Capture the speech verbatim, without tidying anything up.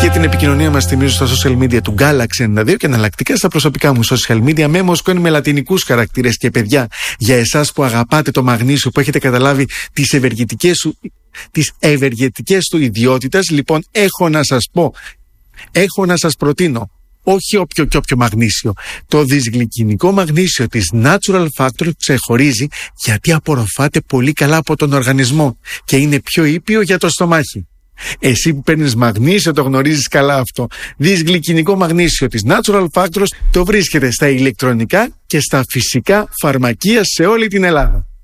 Για την επικοινωνία μας θυμίζω στα social media του Galaxy ενενήντα δύο και εναλλακτικά στα προσωπικά μου social media με Μοσκόνη με λατινικούς χαρακτήρες. Και παιδιά, για εσάς που αγαπάτε το μαγνήσιο, που έχετε καταλάβει τις ευεργετικές σου, τις ευεργετικές του ιδιότητες, λοιπόν έχω να σας πω, έχω να σας προτείνω όχι όποιο και όποιο μαγνήσιο. Το δυσγλυκινικό μαγνήσιο της Natural Factor ξεχωρίζει γιατί απορροφάται πολύ καλά από τον οργανισμό και είναι πιο ήπιο για το στομάχι. Εσύ που παίρνεις μαγνήσιο το γνωρίζεις καλά αυτό. Δυσγλυκινικό μαγνήσιο της Natural Factors το βρίσκεται στα ηλεκτρονικά και στα φυσικά φαρμακεία σε όλη την Ελλάδα.